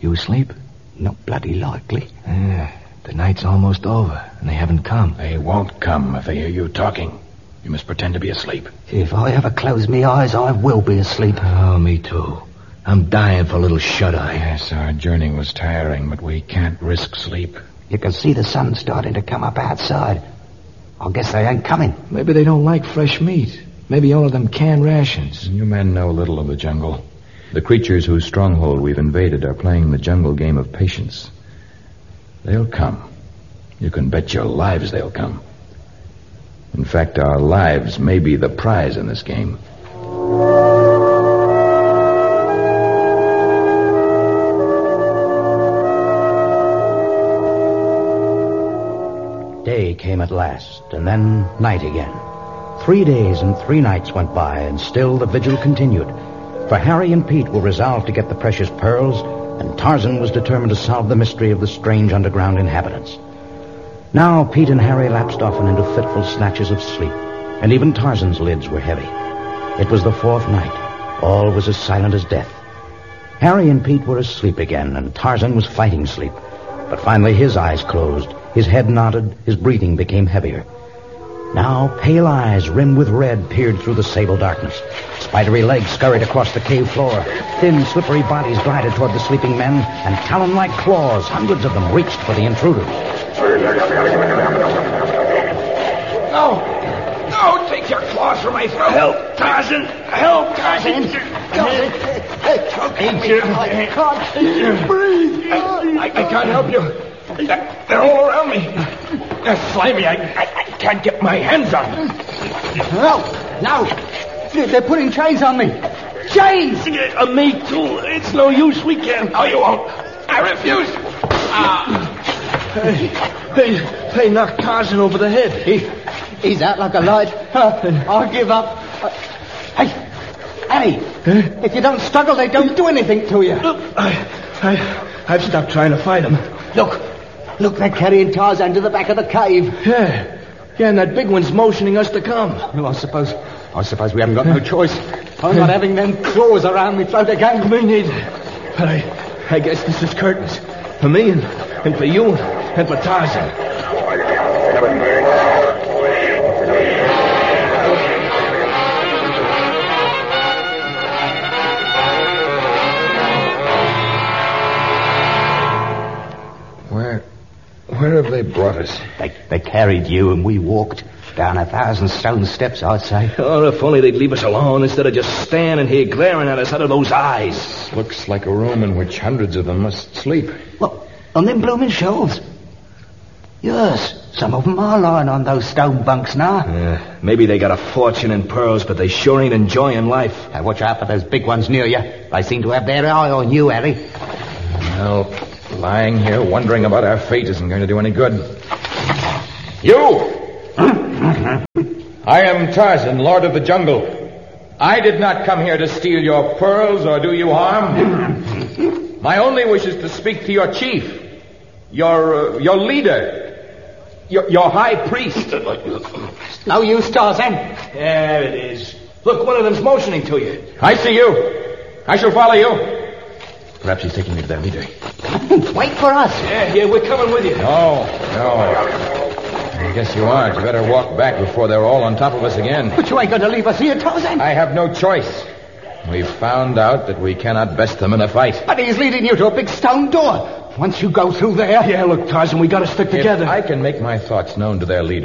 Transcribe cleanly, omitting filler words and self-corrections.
You asleep? Not bloody likely. Yeah, the night's almost over, and they haven't come. They won't come if they hear you talking. You must pretend to be asleep. If I ever close my eyes, I will be asleep. Oh, me too. I'm dying for a little shut-eye. Yes, our journey was tiring, but we can't risk sleep. You can see the sun starting to come up outside. I guess they ain't coming. Maybe they don't like fresh meat. Maybe all of them canned rations. You men know little of the jungle. The creatures whose stronghold we've invaded are playing the jungle game of patience. They'll come. You can bet your lives they'll come. In fact, our lives may be the prize in this game. Day came at last, and then night again. 3 days and 3 nights went by, and still the vigil continued. For Harry and Pete were resolved to get the precious pearls, and Tarzan was determined to solve the mystery of the strange underground inhabitants. Now Pete and Harry lapsed often into fitful snatches of sleep, and even Tarzan's lids were heavy. It was the 4th night. All was as silent as death. Harry and Pete were asleep again, and Tarzan was fighting sleep. But finally his eyes closed, his head nodded, his breathing became heavier. Now pale eyes rimmed with red peered through the sable darkness. Spidery legs scurried across the cave floor. Thin, slippery bodies glided toward the sleeping men, and talon-like claws, hundreds of them, reached for the intruders. No, take your claws from my throat. Help, Tarzan. Help, Tarzan. I can't breathe. I can't help you. They're all around me. They're slimy. I can't get my hands on them. No. They're putting chains on me. Chains! Me too. It's no use. We can't. No, you won't. I refuse. They knocked Tarzan over the head. He's out like a light. I'll give up. Hey, Harry, if you don't struggle, they don't do anything to you. Look, I've stopped trying to fight them. Look, they're carrying Tarzan to the back of the cave. Yeah, and that big one's motioning us to come. Well, I suppose we haven't got no choice. I'm not having them claws around me throat again. Me neither. But I guess this is curtains. For me and for you and for Tarzan. Where have they brought us? They carried you and we walked down 1,000 stone steps, I'd say. Oh, if only they'd leave us alone instead of just standing here glaring at us out of those eyes. Looks like a room in which hundreds of them must sleep. What, on them blooming shelves? Yes, some of them are lying on those stone bunks now. Maybe they got a fortune in pearls, but they sure ain't enjoying life. Now watch out for those big ones near you. They seem to have their eye on you, Harry. Well, lying here wondering about our fate isn't going to do any good. You! I am Tarzan, Lord of the Jungle. I did not come here to steal your pearls or do you harm. My only wish is to speak to your chief, your leader, your high priest. No use, Tarzan. There it is. Look, one of them's motioning to you. I see you. I shall follow you. Perhaps he's taking me to their leader. Wait for us. Yeah, we're coming with you. No. I guess you aren't. You better walk back before they're all on top of us again. But you ain't going to leave us here, Tarzan. I have no choice. We've found out that we cannot best them in a fight. But he's leading you to a big stone door. Once you go through there... Yeah, look, Tarzan, we got to stick together. If I can make my thoughts known to their leader,